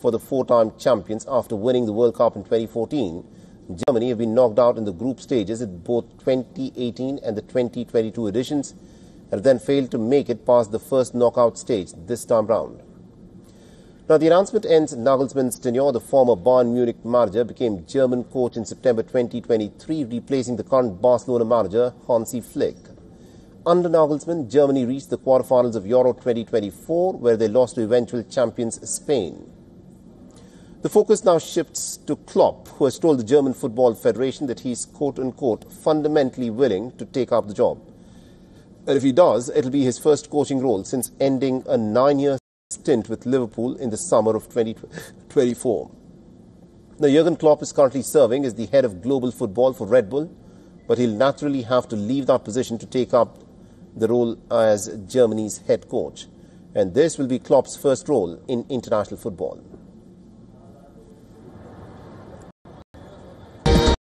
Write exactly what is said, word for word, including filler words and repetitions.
for the four-time champions after winning the World Cup in twenty fourteen. Germany have been knocked out in the group stages at both twenty eighteen and the twenty twenty-two editions and have then failed to make it past the first knockout stage this time round. Now, the announcement ends Nagelsmann's tenure. The former Bayern Munich manager became German coach in September twenty twenty-three, replacing the current Barcelona manager Hansi Flick. Under Nagelsmann, Germany reached the quarterfinals of Euro twenty twenty-four, where they lost to eventual champions Spain. The focus now shifts to Klopp, who has told the German Football Federation that he is quote-unquote fundamentally willing to take up the job. And if he does, it'll be his first coaching role since ending a nine-year stint with Liverpool in the summer of twenty twenty-four. Now, Jurgen Klopp is currently serving as the head of global football for Red Bull, but he'll naturally have to leave that position to take up the role as Germany's head coach. And this will be Klopp's first role in international football.